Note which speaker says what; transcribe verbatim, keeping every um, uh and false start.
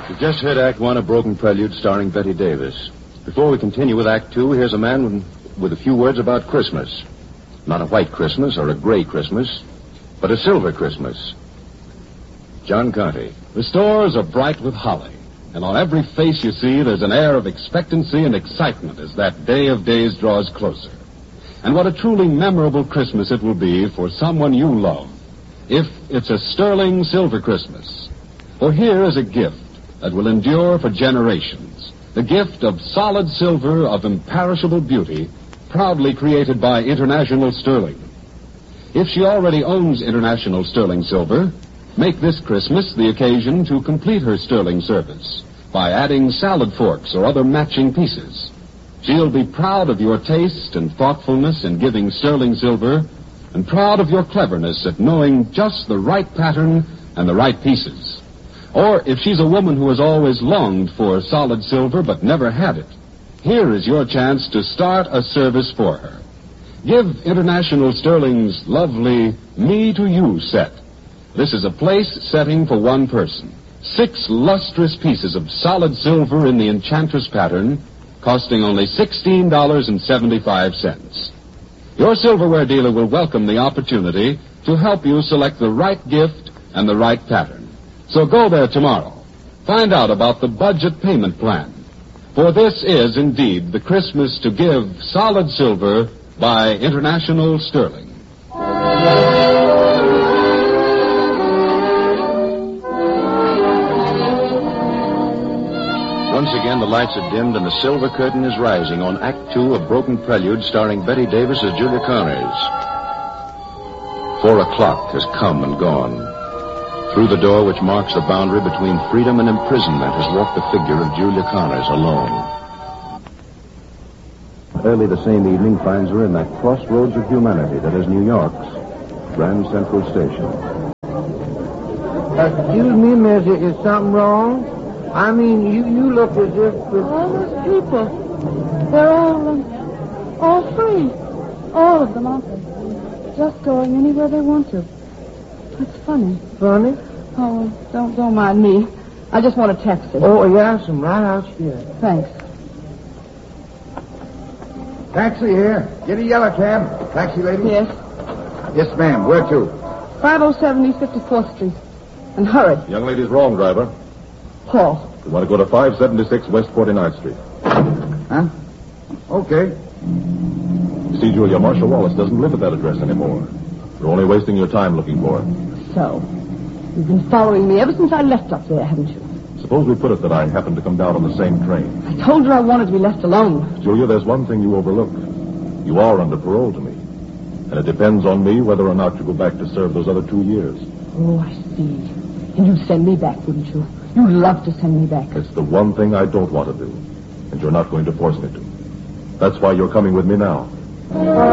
Speaker 1: You just heard Act One of Broken Prelude starring Betty Davis. Before we continue with Act Two, here's a man with a few words about Christmas. Not a white Christmas or a gray Christmas, but a silver Christmas. John Conte.
Speaker 2: The stores are bright with holly, and on every face you see there's an air of expectancy and excitement as that day of days draws closer. And what a truly memorable Christmas it will be for someone you love, if it's a sterling silver Christmas. For here is a gift that will endure for generations. The gift of solid silver of imperishable beauty, proudly created by International Sterling. If she already owns International Sterling Silver, make this Christmas the occasion to complete her sterling service by adding salad forks or other matching pieces. She'll be proud of your taste and thoughtfulness in giving sterling silver, and proud of your cleverness at knowing just the right pattern and the right pieces. Or if she's a woman who has always longed for solid silver but never had it, here is your chance to start a service for her. Give International Sterling's lovely Me to You set. This is a place setting for one person. Six lustrous pieces of solid silver in the Enchantress pattern, costing only sixteen dollars and seventy-five cents. Your silverware dealer will welcome the opportunity to help you select the right gift and the right pattern. So go there tomorrow. Find out about the budget payment plan. For this is indeed the Christmas to give solid silver by International Sterling.
Speaker 1: Once again, the lights are dimmed and the silver curtain is rising on Act Two of Broken Prelude starring Betty Davis as Julia Connors. Four o'clock has come and gone. Through the door which marks the boundary between freedom and imprisonment has walked the figure of Julia Connors alone. Early the same evening finds her in that crossroads of humanity that is New York's Grand Central Station.
Speaker 3: Excuse me, miss, is something wrong? I mean, you, you look as if...
Speaker 4: All those people, they're all, um, all free. All of them, aren't they? Just going anywhere they want to. It's funny.
Speaker 3: Funny?
Speaker 4: Oh, don't don't mind me. I just want a taxi.
Speaker 3: Oh, yes, I'm right out here.
Speaker 4: Thanks.
Speaker 5: Taxi here. Get a yellow cab. Taxi, lady?
Speaker 4: Yes.
Speaker 5: Yes, ma'am. Where to?
Speaker 4: five oh seven East fifty-fourth Street. And hurry.
Speaker 6: Young lady's wrong, driver.
Speaker 4: Paul.
Speaker 6: You want to go to five seventy-six West forty-ninth Street.
Speaker 5: Huh? Okay.
Speaker 6: You see, Julia, Marshal Wallace doesn't live at that address anymore. You're only wasting your time looking for him.
Speaker 4: So, you've been following me ever since I left up there, haven't you?
Speaker 6: Suppose we put it that I happened to come down on the same train.
Speaker 4: I told you I wanted to be left alone.
Speaker 6: Julia, there's one thing you overlook. You are under parole to me. And it depends on me whether or not you go back to serve those other two years.
Speaker 4: Oh, I see. And you'd send me back, wouldn't you? You'd love to send me back.
Speaker 6: It's the one thing I don't want to do. And you're not going to force me to. That's why you're coming with me now.